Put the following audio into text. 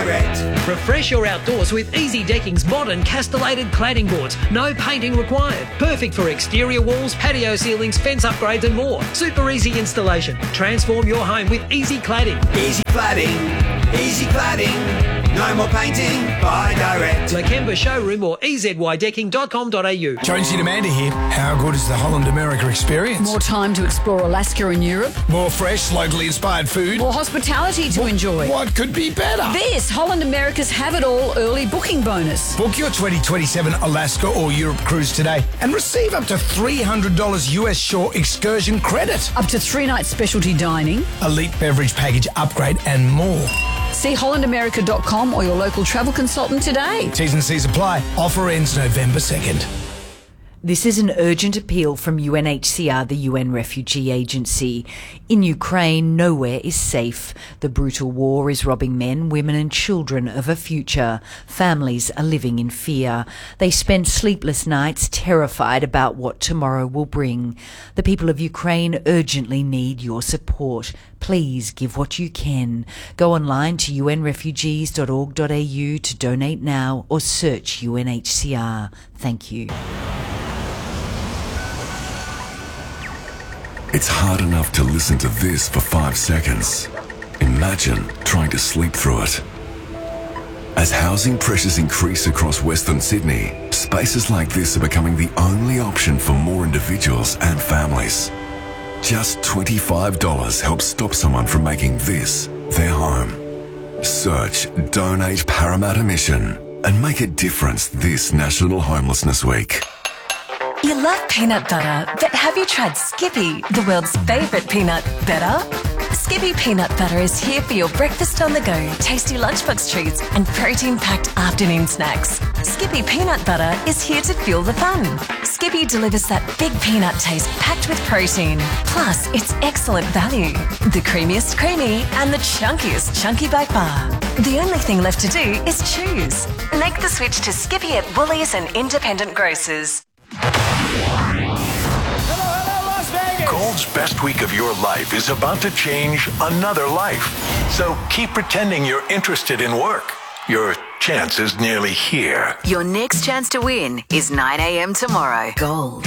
direct. Refresh your outdoors with Easy Decking's modern castellated cladding boards. No painting required. Perfect for exterior walls, patio ceilings, fence upgrades and more. Super easy installation. Transform your home with Easy Cladding. Easy cladding, easy cladding. No more painting, buy direct. Lakemba Showroom or ezydecking.com.au. Jonesy and Amanda here. How good is the Holland America experience? More time to explore Alaska and Europe. More fresh, locally inspired food. More hospitality to enjoy. What could be better? This Holland America's Have It All early booking bonus. Book your 2027 Alaska or Europe cruise today and receive up to $300 US shore excursion credit. Up to 3-night specialty dining. Elite beverage package upgrade and more. See hollandamerica.com or your local travel consultant today. T's and C's apply. Offer ends November 2nd. This is an urgent appeal from UNHCR, the UN Refugee Agency. In Ukraine, nowhere is safe. The brutal war is robbing men, women and children of a future. Families are living in fear. They spend sleepless nights terrified about what tomorrow will bring. The people of Ukraine urgently need your support. Please give what you can. Go online to unrefugees.org.au to donate now or search UNHCR. Thank you. It's hard enough to listen to this for 5 seconds. Imagine trying to sleep through it. As housing pressures increase across Western Sydney, spaces like this are becoming the only option for more individuals and families. Just $25 helps stop someone from making this their home. Search Donate Parramatta Mission and make a difference this National Homelessness Week. You love peanut butter, but have you tried Skippy, the world's favourite peanut better? Skippy peanut butter is here for your breakfast on the go, tasty lunchbox treats and protein-packed afternoon snacks. Skippy peanut butter is here to fuel the fun. Skippy delivers that big peanut taste packed with protein. Plus, it's excellent value. The creamiest creamy and the chunkiest chunky by far. The only thing left to do is choose. Make the switch to Skippy at Woolies and independent grocers. Gold's best week of your life is about to change another life. So keep pretending you're interested in work. Your chance is nearly here. Your next chance to win is 9 a.m. tomorrow. Gold.